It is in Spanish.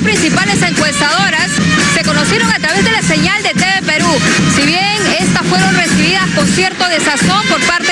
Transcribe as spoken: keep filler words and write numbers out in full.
principales encuestadoras se conocieron a través de la señal de T V Perú. Si bien estas fueron recibidas con cierto desazón por parte